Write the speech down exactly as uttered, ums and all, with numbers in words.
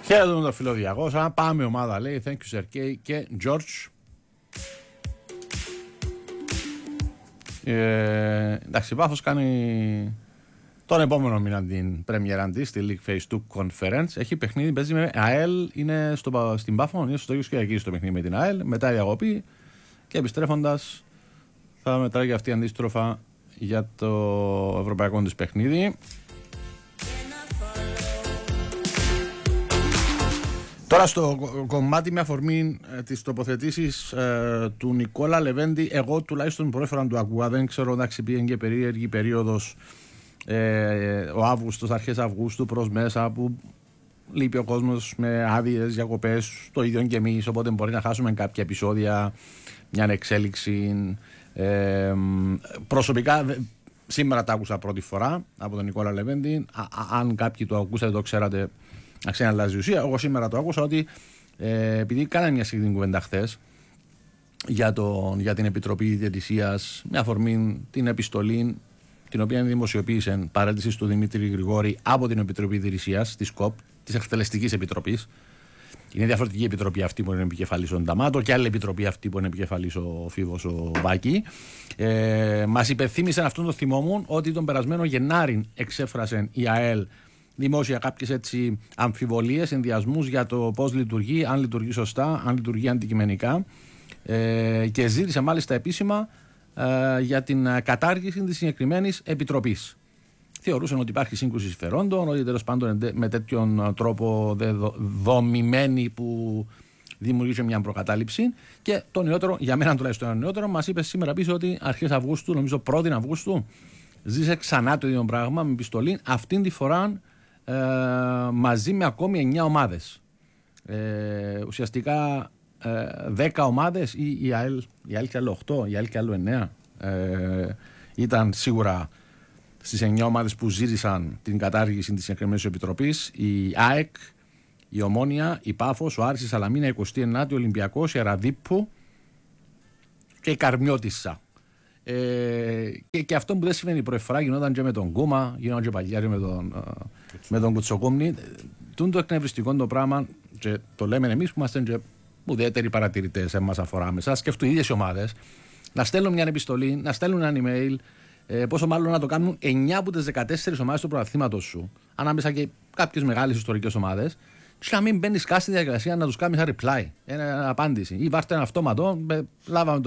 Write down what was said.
Χαίρετο τον φίλο διακόσια. Πάμε ομάδα, λέει. Thank you, Sergey και George. Ε, εντάξει, η Πάφος κάνει τον επόμενο μήνα την πρέμιερα της στη League Phase two Conference. Έχει παιχνίδι, παίζει με ΑΕΛ, είναι στο, στην Πάφο, είναι στο ίδιο και στο παιχνίδι με την ΑΕΛ, μετά η διακοπή και επιστρέφοντας θα μετράει και αυτή αντίστροφα για το ευρωπαϊκό της παιχνίδι. Τώρα στο κομμάτι με αφορμή ε, τις τοποθετήσεις ε, του Νικόλα Λεβέντη, εγώ τουλάχιστον προέφεραν του ακούγα, δεν ξέρω, εντάξει, πήγαινε και περίεργη περίοδος ε, ο Αύγουστος, αρχές Αυγούστου προς μέσα, που λείπει ο κόσμος με άδειες, διακοπές, το ίδιο και εμείς, οπότε μπορεί να χάσουμε κάποια επεισόδια, μια εξέλιξη. Ε, προσωπικά σήμερα τα άκουσα πρώτη φορά από τον Νικόλα Λεβέντη, α, α, αν κάποιοι το ακούσατε, το ξέρατε, να ξέρει αλλάζει ουσία. Εγώ σήμερα το άκουσα ότι ε, επειδή κάναμε μια συγκεκριμένη κουβέντα χθες για, για την Επιτροπή Διαιτησίας, με αφορμή την επιστολή την οποία δημοσιοποίησε παρέτηση του Δημήτρη Γρηγόρη από την Επιτροπή Διαιτησίας της ΚΟΠ, της Εκτελεστικής Επιτροπής. Είναι διαφορετική επιτροπή αυτή που είναι επικεφαλής ο Νταμάτο και άλλη επιτροπή αυτή που είναι επικεφαλής ο Φίβος ο Βάκη. Ε, μας υπενθύμησαν αυτόν τον θυμό μου ότι τον περασμένο Γενάρη εξέφρασε η ΑΕΛ δημόσια κάποιες έτσι αμφιβολίες, ενδιασμούς για το πώς λειτουργεί, αν λειτουργεί σωστά, αν λειτουργεί αντικειμενικά, ε, και ζήτησε μάλιστα επίσημα ε, για την κατάργηση της συγκεκριμένης επιτροπής. Θεωρούσαν ότι υπάρχει σύγκρουση συμφερόντων, ότι τέλος πάντων με τέτοιον τρόπο δομημένη που δημιουργήσε μια προκατάληψη. Και το νεότερο, για μένα τουλάχιστον το νεότερο, μας είπε σήμερα πίσω ότι αρχές Αυγούστου, νομίζω πρώτη Αυγούστου, ζήσε ξανά το ίδιο πράγμα με επιστολή, αυτήν τη φορά ε, μαζί με ακόμη εννιά ομάδες. Ε, ουσιαστικά ε, δέκα ομάδες ή η ΑΕΛ, η ΑΕΛ και άλλο οκτώ, η ΑΕΛ και άλλο εννιά. Ε, ήταν σίγουρα στις εννιά ομάδες που ζήτησαν την κατάργηση της συγκεκριμένης επιτροπής: η ΑΕΚ, η Ομόνια, η Πάφος, ο Άρης, η Σαλαμίνα, η εικοστή ενάτη, ο Ολυμπιακός, η Αραδίππου και η Καρμιώτισσα. Ε, και, και αυτό που δεν σημαίνει προεφρά γινόταν και με τον Κούμα, γινόταν και παλιάρι με τον, με τον Κουτσοκούμνη. Τούν το εκνευριστικό το πράγμα, και το λέμε εμείς που είμαστε και ουδέτεροι παρατηρητές, εμάς αφορά μέσα. Σκέφτονται οι ίδιες οι ομάδες να στέλνουν μια επιστολή, να στέλνουν ένα email, ε, πόσο μάλλον να το κάνουν εννιά από τις δεκατέσσερις ομάδες του πρωταθλήματος σου, ανάμεσα και κάποιες μεγάλες ιστορικές ομάδες, και να μην μπαίνεις καν στη διαδικασία να τους κάνεις ένα reply, ένα απάντηση, ή βάρτε ένα αυτόματο, λάβαμε το